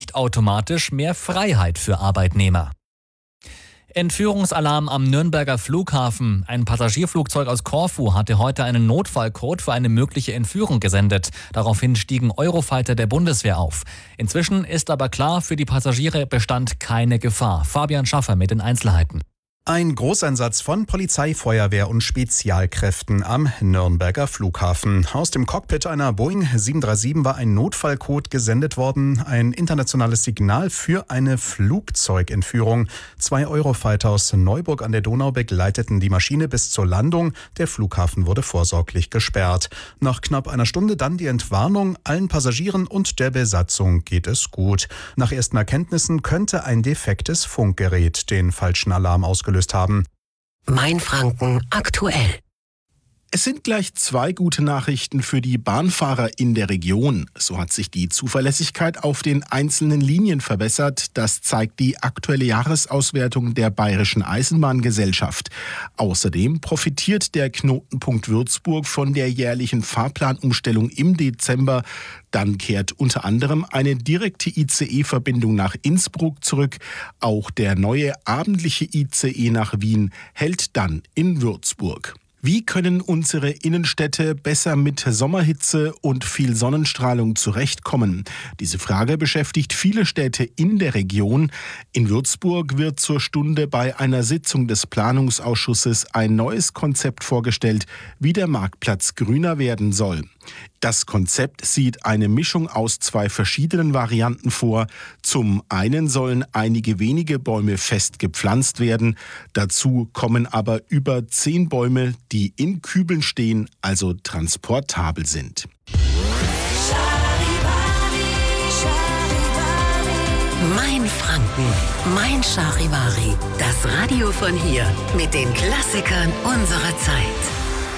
nicht automatisch mehr Freiheit für Arbeitnehmer. Entführungsalarm am Nürnberger Flughafen. Ein Passagierflugzeug aus Korfu hatte heute einen Notfallcode für eine mögliche Entführung gesendet. Daraufhin stiegen Eurofighter der Bundeswehr auf. Inzwischen ist aber klar, für die Passagiere bestand keine Gefahr. Fabian Schaffer mit den Einzelheiten. Ein Großeinsatz von Polizei, Feuerwehr und Spezialkräften am Nürnberger Flughafen. Aus dem Cockpit einer Boeing 737 war ein Notfallcode gesendet worden. Ein internationales Signal für eine Flugzeugentführung. 2 Eurofighter aus Neuburg an der Donau begleiteten die Maschine bis zur Landung. Der Flughafen wurde vorsorglich gesperrt. Nach knapp einer Stunde dann die Entwarnung. Allen Passagieren und der Besatzung geht es gut. Nach ersten Erkenntnissen könnte ein defektes Funkgerät den falschen Alarm ausgelöst haben. Mainfranken aktuell. Es sind gleich 2 gute Nachrichten für die Bahnfahrer in der Region. So hat sich die Zuverlässigkeit auf den einzelnen Linien verbessert. Das zeigt die aktuelle Jahresauswertung der Bayerischen Eisenbahngesellschaft. Außerdem profitiert der Knotenpunkt Würzburg von der jährlichen Fahrplanumstellung im Dezember. Dann kehrt unter anderem eine direkte ICE-Verbindung nach Innsbruck zurück. Auch der neue abendliche ICE nach Wien hält dann in Würzburg. Wie können unsere Innenstädte besser mit Sommerhitze und viel Sonnenstrahlung zurechtkommen? Diese Frage beschäftigt viele Städte in der Region. In Würzburg wird zur Stunde bei einer Sitzung des Planungsausschusses ein neues Konzept vorgestellt, wie der Marktplatz grüner werden soll. Das Konzept sieht eine Mischung aus 2 verschiedenen Varianten vor. Zum einen sollen einige wenige Bäume fest gepflanzt werden. Dazu kommen aber über 10 Bäume, die in Kübeln stehen, also transportabel sind. Mainfranken, mein Charivari. Das Radio von hier mit den Klassikern unserer Zeit.